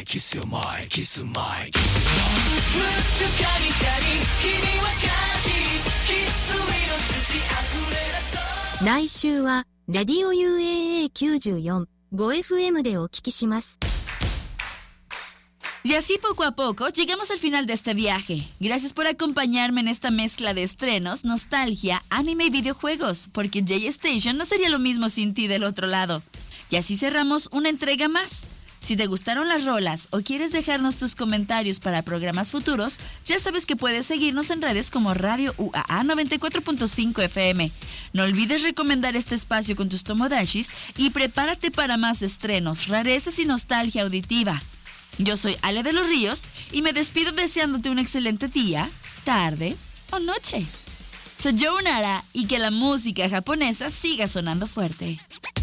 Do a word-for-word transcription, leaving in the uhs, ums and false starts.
kiss your my, kiss your my, kiss your my. むっちゃカリカリ、君はカジ、キスの土溢れ出そう。 来週は、ラディオ ユーエーエーきゅうじゅうよん、ごエフエム でお聞きします。 Y así poco a poco llegamos al final de este viaje. Gracias por acompañarme en esta mezcla de estrenos, nostalgia, anime y videojuegos, porque J-Station no sería lo mismo sin ti del otro lado. Y así cerramos una entrega más. Si te gustaron las rolas o quieres dejarnos tus comentarios para programas futuros, ya sabes que puedes seguirnos en redes como Radio U A A noventa y cuatro punto cinco F M. No olvides recomendar este espacio con tus tomodashis y prepárate para más estrenos, rarezas y nostalgia auditiva. Yo soy Ale de los Ríos y me despido deseándote un excelente día, tarde o noche. Soy Joe Nara y que la música japonesa siga sonando fuerte.